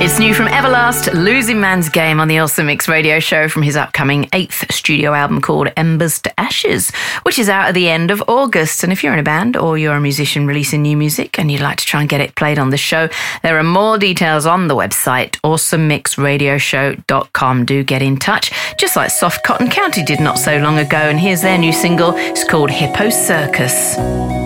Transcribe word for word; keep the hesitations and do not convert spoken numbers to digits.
It's new from Everlast, Losing Man's Game on the Awesome Mix radio show from his upcoming eighth studio album called Embers to Ashes, which is out at the end of August. And if you're in a band or you're a musician releasing new music and you'd like to try and get it played on the show, there are more details on the website, awesome mix radio show dot com. Do get in touch, just like Soft Cotton County did not so long ago. And here's their new single. It's called Hippo Circus.